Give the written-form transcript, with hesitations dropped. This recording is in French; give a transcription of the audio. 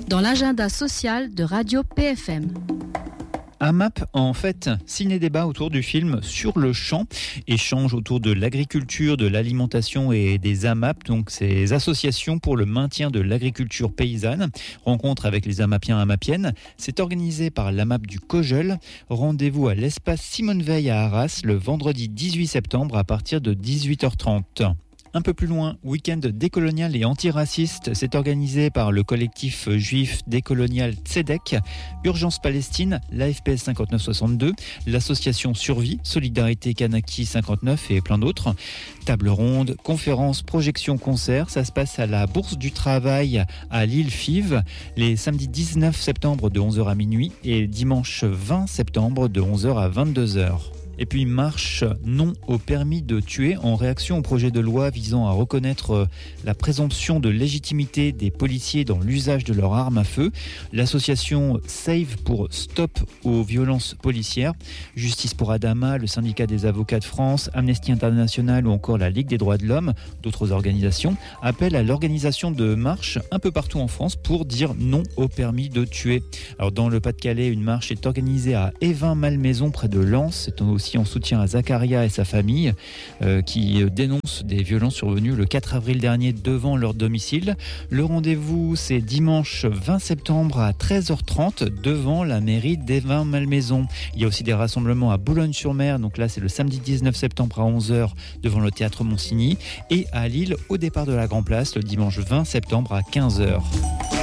dans l'agenda social de Radio PFM. AMAP en fait, ciné-débat autour du film Sur le champ, échange autour de l'agriculture, de l'alimentation et des AMAP, donc ces associations pour le maintien de l'agriculture paysanne. Rencontre avec les AMAPiens et AMAPiennes, c'est organisé par l'AMAP du Cojeul. Rendez-vous à l'espace Simone Veil à Arras le vendredi 18 septembre à partir de 18h30. Un peu plus loin, week-end décolonial et antiraciste, c'est organisé par le collectif juif décolonial Tzedek, Urgence Palestine, l'AFPS 5962, l'association Survie, Solidarité Kanaki 59 et plein d'autres. Table ronde, conférences, projections, concerts, ça se passe à la Bourse du Travail à Lille-Fives, les samedis 19 septembre de 11h à minuit et dimanche 20 septembre de 11h à 22h. Et puis marche non au permis de tuer en réaction au projet de loi visant à reconnaître la présomption de légitimité des policiers dans l'usage de leurs armes à feu. L'association Save pour Stop aux violences policières, Justice pour Adama, le syndicat des avocats de France, Amnesty International ou encore la Ligue des droits de l'homme, d'autres organisations, appellent à l'organisation de marches un peu partout en France pour dire non au permis de tuer. Alors dans le Pas-de-Calais, une marche est organisée à Évin-Malmaison près de Lens. C'est aussi en soutien à Zacharia et sa famille qui dénoncent des violences survenues le 4 avril dernier devant leur domicile. Le rendez-vous, c'est dimanche 20 septembre à 13h30 devant la mairie d'Évin-Malmaison. Il y a aussi des rassemblements à Boulogne-sur-Mer, donc là c'est le samedi 19 septembre à 11h devant le théâtre Monsigny, et à Lille au départ de la Grand Place le dimanche 20 septembre à 15h.